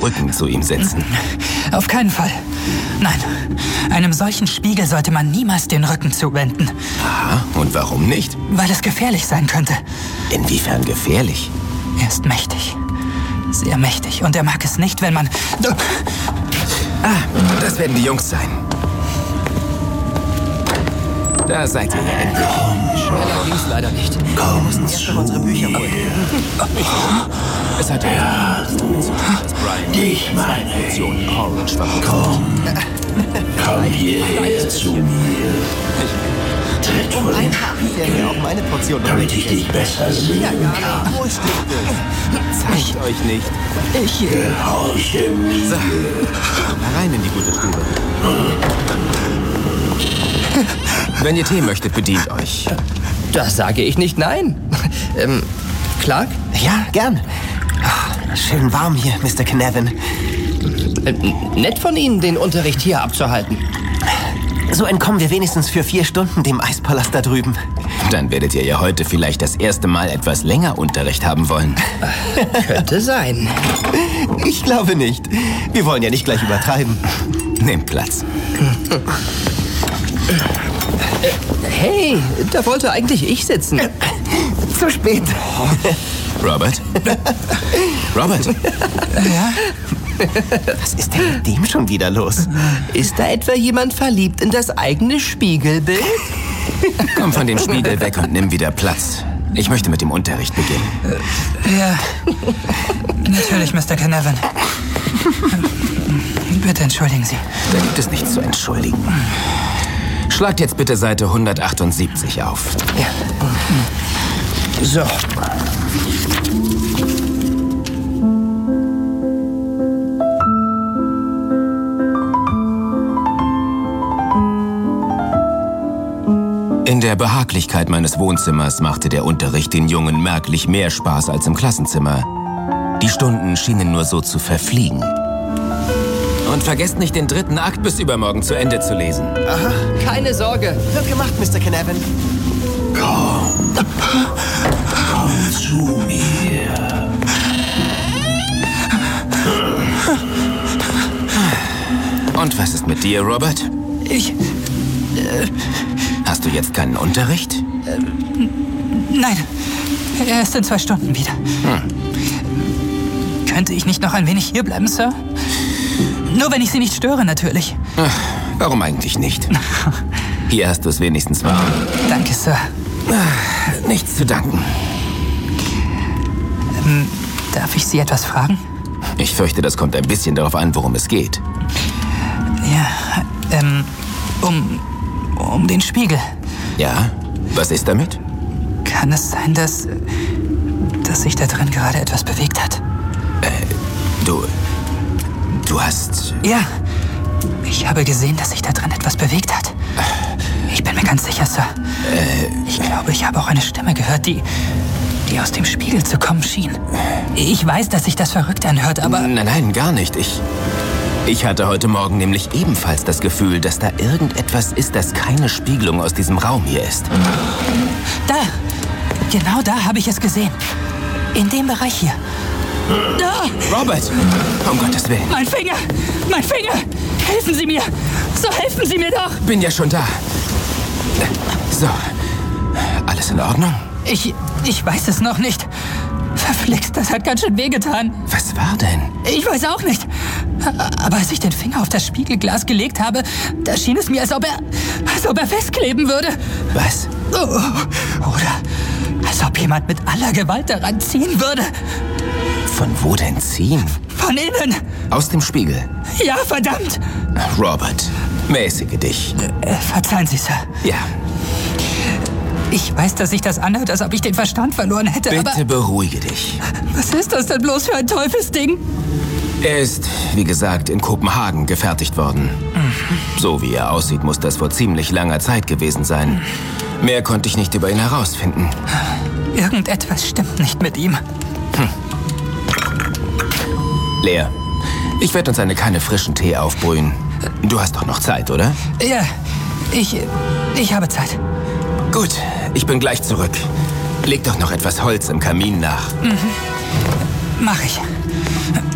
Rücken zu ihm sitzen. Auf keinen Fall. Nein, einem solchen Spiegel sollte man niemals den Rücken zuwenden. Aha, und warum nicht? Weil es gefährlich sein könnte. Inwiefern gefährlich? Er ist mächtig. Sehr mächtig. Und er mag es nicht, wenn man... Das werden die Jungs sein. Da seid ihr ja endlich. Schneller ging's leider nicht. Wir mussten erst noch unsere Bücher holen. Es hat ja nichts damit zu tun, dass Brian Ich meine, Portion Orange verkauft. komm hierher zu mir. Tritt vor den Wäre mir auch meine Portion noch damit ich dich besser sehe. Zeigt euch nicht. Gehorche mir. So, rein in die gute Stube. Wenn ihr Tee möchtet, bedient euch. Da sage ich nicht nein. Clark? Ja, gern. Schön warm hier, Mr. Canavan. Nett von Ihnen, den Unterricht hier abzuhalten. So entkommen wir wenigstens für 4 Stunden dem Eispalast da drüben. Dann werdet ihr ja heute vielleicht das erste Mal etwas länger Unterricht haben wollen. Könnte sein. Ich glaube nicht. Wir wollen ja nicht gleich übertreiben. Nehmt Platz. Hey, da wollte eigentlich ich sitzen. Zu spät. Robert? Robert? Ja? Was ist denn mit dem schon wieder los? Ist da etwa jemand verliebt in das eigene Spiegelbild? Komm von dem Spiegel weg und nimm wieder Platz. Ich möchte mit dem Unterricht beginnen. Ja. Natürlich, Mr. Canavan. Bitte entschuldigen Sie. Da gibt es nichts zu entschuldigen. Schlagt jetzt bitte Seite 178 auf. Ja. So. In der Behaglichkeit meines Wohnzimmers machte der Unterricht den Jungen merklich mehr Spaß als im Klassenzimmer. Die Stunden schienen nur so zu verfliegen. Und vergesst nicht, den 3. Akt bis übermorgen zu Ende zu lesen. Keine Sorge. Wird gemacht, Mr. Canavan. Komm zu mir. Und was ist mit dir, Robert? Ich... Hast du jetzt keinen Unterricht? Nein. Er ist in 2 Stunden wieder. Könnte ich nicht noch ein wenig hierbleiben, Sir? Nur wenn ich Sie nicht störe, natürlich. Ach, warum eigentlich nicht? Hier hast du es wenigstens warm. Danke, Sir. Nichts zu danken. Darf ich Sie etwas fragen? Ich fürchte, das kommt ein bisschen darauf an, worum es geht. Ja, um den Spiegel. Ja? Was ist damit? Kann es sein, dass sich da drin gerade etwas bewegt hat? Du hast... Ja. Ich habe gesehen, dass sich da drin etwas bewegt hat. Ich bin mir ganz sicher, Sir. Ich glaube, ich habe auch eine Stimme gehört, die aus dem Spiegel zu kommen schien. Ich weiß, dass sich das verrückt anhört, aber... Nein, gar nicht. Ich hatte heute Morgen nämlich ebenfalls das Gefühl, dass da irgendetwas ist, das keine Spiegelung aus diesem Raum hier ist. Da! Genau da habe ich es gesehen. In dem Bereich hier. Da! Robert! Um Gottes Willen. Mein Finger! Mein Finger! Helfen Sie mir! So helfen Sie mir doch! Bin ja schon da. So. Alles in Ordnung? Ich weiß es noch nicht. Verflixt, das hat ganz schön wehgetan. Was war denn? Ich weiß auch nicht. Aber als ich den Finger auf das Spiegelglas gelegt habe, da schien es mir, als ob er festkleben würde. Was? Oder als ob jemand mit aller Gewalt daran ziehen würde. Von wo denn ziehen? Von innen. Aus dem Spiegel. Ja, verdammt. Robert, mäßige dich. Verzeihen Sie, Sir. Ja. Ich weiß, dass sich das anhört, als ob ich den Verstand verloren hätte, Bitte aber... beruhige dich. Was ist das denn bloß für ein Teufelsding? Er ist, wie gesagt, in Kopenhagen gefertigt worden. So wie er aussieht, muss das vor ziemlich langer Zeit gewesen sein. Mehr konnte ich nicht über ihn herausfinden. Irgendetwas stimmt nicht mit ihm. Lea, ich werde uns eine Kanne frischen Tee aufbrühen. Du hast doch noch Zeit, oder? Ja, ich habe Zeit. Gut, ich bin gleich zurück. Leg doch noch etwas Holz im Kamin nach. Mach ich.